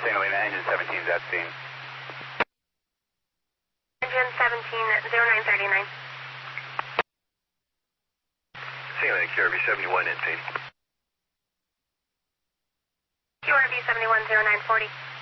St. Helena, engine 17 is at scene. Engine 17, 0939. St. Helena, QRV 71 at scene. QRV 71, 0940.